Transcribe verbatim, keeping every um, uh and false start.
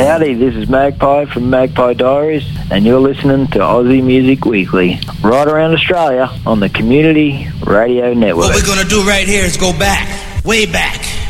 Howdy, this is Magpie from Magpie Diaries, and you're listening to Aussie Music Weekly, right around Australia on the Community Radio Network. What we're going to do right here is go back, way back.